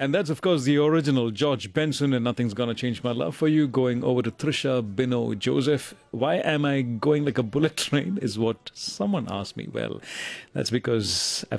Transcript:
And that's, of course, the original George Benson and Nothing's Gonna Change My Love for You, going over to Trisha, Bino, Joseph. Why am I going like a bullet train is what someone asked me. Well, that's because I've